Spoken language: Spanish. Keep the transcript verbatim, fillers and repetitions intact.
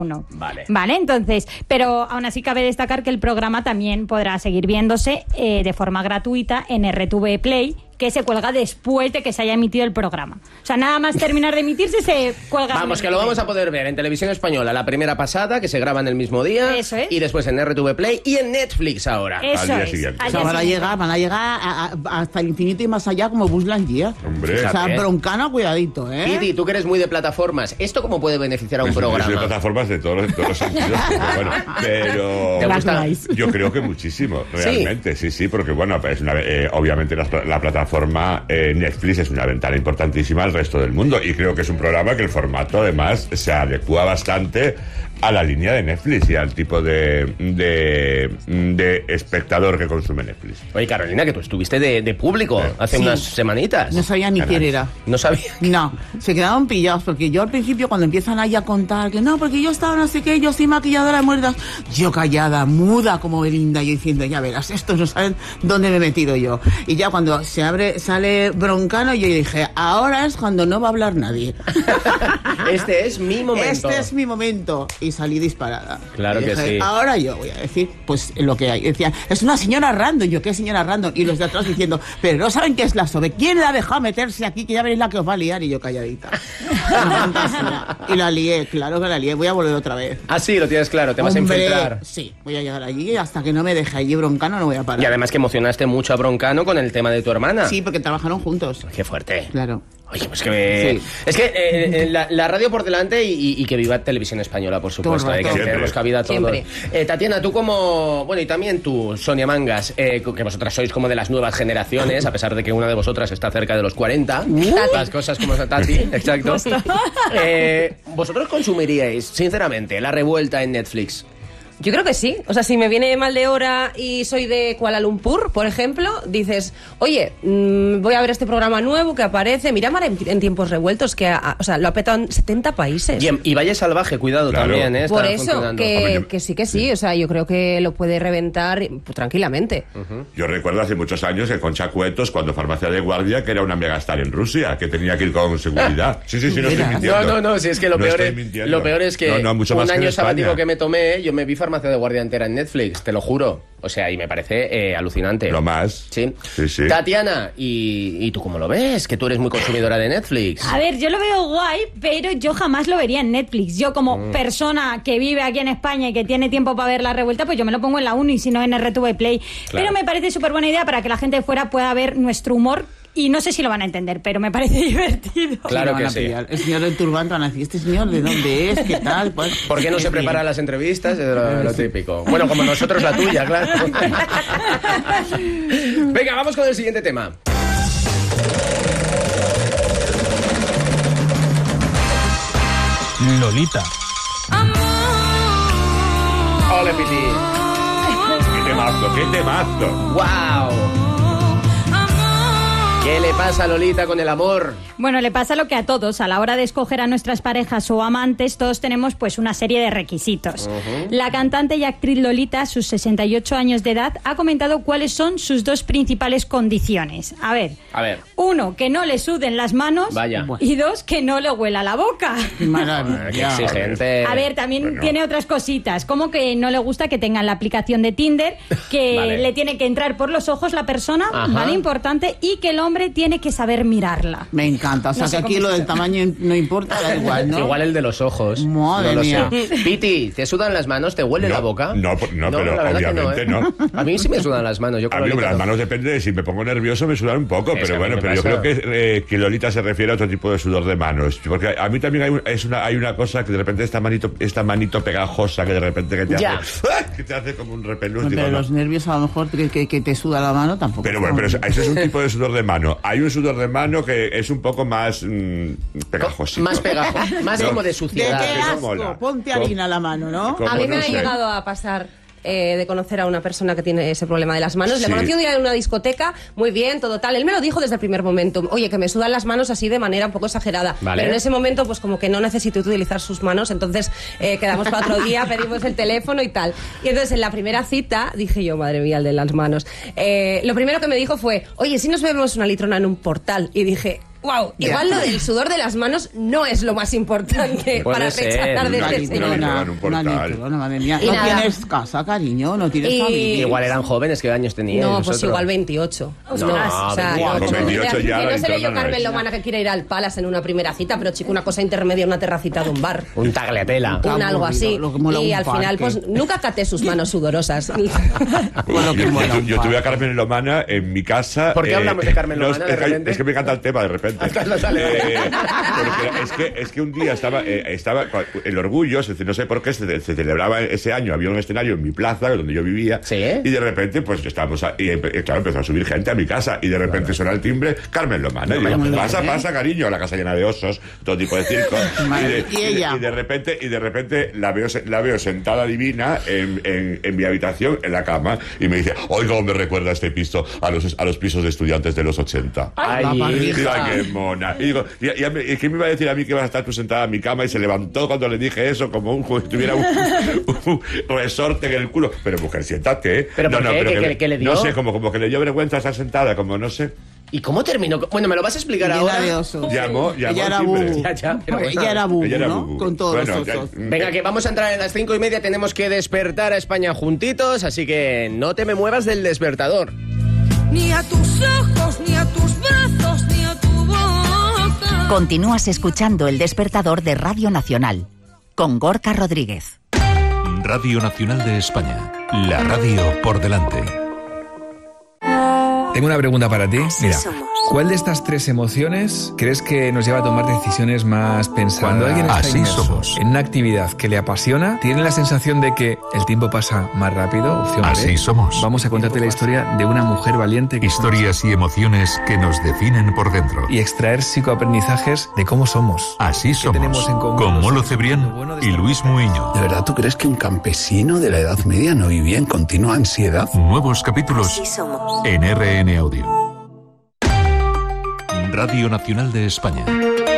uno. Vale. Vale, entonces, pero aún así cabe destacar que el programa también podrá seguir viéndose eh, de forma gratuita en R T V Play, que se cuelga después de que se haya emitido el programa. O sea, nada más terminar de emitirse se cuelga. Vamos, que lo vamos a poder ver en Televisión Española, la primera pasada, que se graba en el mismo día. Eso es. Y después en R T V Play y en Netflix ahora. Eso al día es. siguiente. Al O sea, día van a siguiente. llegar, van a llegar a- a- hasta el infinito y más allá como Buzz Lightyear. Hombre. O sea, Fíjate. broncano, cuidadito, ¿eh? Piti, tú que eres muy de plataformas, ¿esto cómo puede beneficiar a un Pues, yo soy de programa? plataformas de todos, los- todos los sentidos, pero bueno, pero ¿Te gusta? yo creo que muchísimo, realmente, sí, sí, porque bueno, es una, eh, obviamente la, la plataforma eh, Netflix es una ventana importantísima al resto del mundo y creo que es un programa que el formato además se adecua bastante a la línea de Netflix y al tipo de, de, de espectador que consume Netflix. Oye, Carolina, que tú estuviste de, de público hace Sí. unas semanitas. No sabía ni Caray. quién era. No sabía. No, se quedaron pillados porque yo al principio cuando empiezan ahí a contar que no, porque yo estaba no sé qué, yo soy maquilladora de muertas, yo callada, muda como Belinda, yo diciendo, ya verás, estos no saben dónde me he metido yo. Y ya cuando se abre, sale Broncano, yo dije, ahora es cuando no va a hablar nadie. Este es mi momento. Este es mi momento. Y salí disparada. Claro Y que dije, sí. ahora yo voy a decir, pues lo que hay. Decían, es una señora random. Yo, ¿qué señora random? Y los de atrás diciendo, pero no saben qué es la SOBE. ¿Quién la ha dejado meterse aquí? Que ya veréis la que os va a liar. Y yo calladita. Y la lié, claro que la lié. Voy a volver otra vez. Ah, sí, lo tienes claro, te vas Hombre, a infiltrar. Sí, voy a llegar allí y hasta que no me deje allí Broncano no voy a parar. Y además que emocionaste mucho a Broncano con el tema de tu hermana. Sí, porque trabajaron juntos. Qué fuerte. Claro. Oye, pues que me... Sí. Es que eh, eh, la, la radio por delante y, y- y que viva Televisión Española, por supuesto. Todo el eh, que rato. Siempre. tenemos cabida a todos. Siempre. Eh, Tatiana, tú como... Bueno, y también tú, Sonia Mangas, eh, que vosotras sois como de las nuevas generaciones, a pesar de que una de vosotras está cerca de los cuarenta. Las cosas como esa Tati, exacto. Eh, ¿Vosotros consumiríais, sinceramente, la revuelta en Netflix? Yo creo que sí. O sea, si me viene mal de hora y soy de Kuala Lumpur, por ejemplo, dices, oye, mmm, voy a ver este programa nuevo que aparece. Mira, Mar en, en tiempos revueltos, que ha, o sea, lo ha petado en setenta países. Y, en- y Valle Salvaje, cuidado Claro. también, ¿eh? Por Está eso, funcionando. que, Hombre, yo- que sí que sí. O sea, yo creo que lo puede reventar pues, tranquilamente. Yo recuerdo hace muchos años que Concha Cuetos, cuando Farmacia de Guardia, que era una megastar en Rusia, que tenía que ir con seguridad. Sí, sí, sí, no estoy mintiendo. No, no, no, si es que lo, No peor, estoy es, mintiendo. lo peor es que No, no, mucho más un que en año España. sabático que me tomé, yo me vi Farmacia de Guardia entera en Netflix, te lo juro. O sea, y me parece eh, alucinante. Lo más. Sí. Sí, sí. Tatiana, ¿y, ¿y tú cómo lo ves? Que tú eres muy consumidora de Netflix. A ver, yo lo veo guay, pero yo jamás lo vería en Netflix. Yo como Mm. persona que vive aquí en España y que tiene tiempo para ver la revuelta, pues yo me lo pongo en la uno y si no en R T V Play. Claro. Pero me parece súper buena idea para que la gente de fuera pueda ver nuestro humor y no sé si lo van a entender, pero me parece divertido. Claro Me van que a sí. pillar. El señor del turbante van a decir, ¿este señor de dónde es? ¿Qué tal? Pues, ¿Por qué no se en fin. preparan las entrevistas? Es lo, lo típico. Bueno, como nosotros la tuya, claro. Venga, vamos con el siguiente tema. Lolita. Ole, Piti. ¡Qué temazo, qué temazo! ¡Wow! ¿Qué le pasa a Lolita con el amor? Bueno, le pasa lo que a todos. A la hora de escoger a nuestras parejas o amantes, todos tenemos pues una serie de requisitos. La cantante y actriz Lolita, a sus sesenta y ocho años de edad, ha comentado cuáles son sus dos principales condiciones. A ver, A ver. uno, que no le suden las manos. Vaya. Y dos, que no le huela la boca. Qué maravilla. Qué exigente. A ver, también Bueno. tiene otras cositas, como que no le gusta que tengan la aplicación de Tinder, que Vale. le tiene que entrar por los ojos la persona, Ajá. ¿vale? Importante, y que el hombre tiene que saber mirarla. Me encanta. O sea, No sé que aquí cómo lo se del tamaño no importa, da igual, ¿no? Igual el de los ojos. Madre no lo mía. sé. Piti, ¿te sudan las manos? ¿Te huele No, la boca? no, por- no, pero la verdad que obviamente ¿eh? no. A mí sí me sudan las manos. Yo con A mí, Lolita hombre, las no. manos depende de si me pongo nervioso, me sudan un poco, Es que a pero mí bueno, me pero yo pasa. creo que, eh, que Lolita se refiere a otro tipo de sudor de manos. Porque a mí también hay, un- es una, hay una cosa que de repente esta manito, esta manito pegajosa que de repente que te Ya. hace, ¡ah! que te hace como un repelús. Pero digo, no. los nervios a lo mejor que, que, que te suda la mano tampoco. Pero bueno, pero eso eso es un tipo de sudor de mano. Hay un sudor de mano que es un poco más mm, pegajoso. Más pegajo, más No. como de ¿De suciedad. qué que no asco? mola. Ponte ¿Cómo? harina a la mano, ¿no? ¿Cómo? A mí me no ha sé. llegado a pasar eh, de conocer a una persona que tiene ese problema de las manos. Le Sí. conocí un día en una discoteca, muy bien, todo tal. Él me lo dijo desde el primer momento. Oye, que me sudan las manos así de manera un poco exagerada. Vale. Pero en ese momento, pues como que no necesito utilizar sus manos, entonces eh, quedamos para otro día, pedimos el teléfono y tal. Y entonces en la primera cita dije yo, madre mía, el de las manos. Eh, lo primero que me dijo fue, oye, si nos bebemos una litrona en un portal. Y dije... Wow, igual lo del sudor de las manos no es lo más importante Puede para ser. rechazar de Una este litrona, señor. en un Una portal. litrona, madre mía. Y No nada. tienes casa, cariño, no tienes Y- familia. Igual eran jóvenes, ¿qué años teníais No, pues vosotros? igual veintiocho. No, o sea, veintiocho. no, Con como veintiocho que ya no la sé yo litrona no Carmen es. Lomana que quiere ir al Palace en una primera cita, pero chico, una cosa intermedia, una terracita de un bar. Un tagliatela. Qué Un algo aburrido, así. lo que mola Y un al final, parque. pues nunca caté sus manos sudorosas. Bueno, yo, qué mola yo- un yo tuve a parque. Carmen Lomana en mi casa. ¿Por qué hablamos de Carmen no, Lomana es, de que- repente? es que me encanta el tema de repente. No sale. Eh, porque es que, es que un día estaba, eh, estaba el orgullo, se- no sé por qué, se, se celebraba ese año, había un escenario en mi plaza, donde yo vivía, ¿Sí? y de repente, pues estábamos, a- y empe- claro, empezó a subir gente a mi casa, y de repente suena el timbre, Carmen Lomana. Y digo, Carmen pasa, Lomana. pasa, cariño, la casa llena de osos, todo tipo de circo. Madre, y, ¿y de, ella? y de repente, y de repente la veo, se- la veo sentada divina en, en, en mi habitación, en la cama, y me dice, oiga, me recuerda este piso a los, a los pisos de estudiantes de los ochenta. Ay, la Y digo, hija. ay, qué mona. Y digo, ¿y, y, y qué me iba a decir a mí que vas a estar tú sentada en mi cama? Y se levantó cuando le dije eso, como un, como si tuviera un, un resorte en el culo. Pero mujer, siéntate, ¿eh? ¿Pero por qué? ¿Qué- que qué- qué le dio? No sé, como, como que le dio vergüenza estar sentada, como no sé. ¿Y cómo terminó? Bueno, ¿me lo vas a explicar Llena ahora? de osos. Llamó, llamó Ella al era timbre. bubu. Ya, ya, pero bueno. Ella era bubu, Ella era ¿no? bubu. Con todos Bueno, los ya- osos. Venga, que vamos a entrar en las cinco y media, tenemos que despertar a España juntitos, así que no te me muevas del despertador. Ni a tus ojos, ni a tus brazos, ni a tu boca. Continúas escuchando El Despertador de Radio Nacional con Gorka Rodríguez. Radio Nacional de España. La radio por delante. Tengo una pregunta para ti. Mira, ¿cuál de estas tres emociones crees que nos lleva a tomar decisiones más pensadas? Cuando alguien está Así inmerso somos. en una actividad que le apasiona, tiene la sensación de que el tiempo pasa más rápido. Opción B. Así somos. Vamos a contarte la historia de una mujer valiente que Historias y emociones que nos definen por dentro. y extraer psicoaprendizajes de cómo somos. Así ¿Qué tenemos somos. en común? Con Molo Lo Cebrián bueno de y esta Luis mujer. Muiño. ¿De verdad tú crees que un campesino de la Edad Media no vivía en continua ansiedad? Nuevos capítulos en R N Audio. Radio Nacional de España.